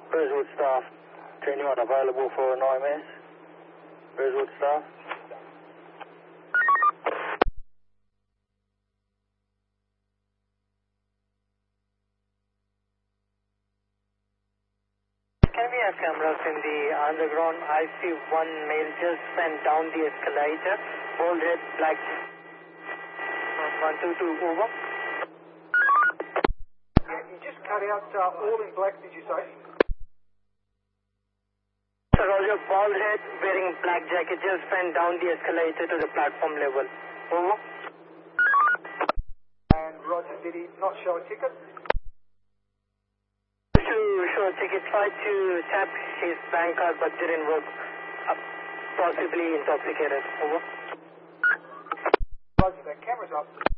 Rosewood staff, is anyone available for an IMS? Rosewood staff? Can we have cameras in the underground? I see one male just went down the escalator. Bald head, black. 122, over. Yeah, you just cut out all in black, did you say? Sir, Roger, bald head, wearing black jacket, just went down the escalator to the platform level. Over. And Roger, did he not show a ticket? To show a ticket, tried to tap his bank card but didn't work. Possibly intoxicated. Over. Roger, that camera's up.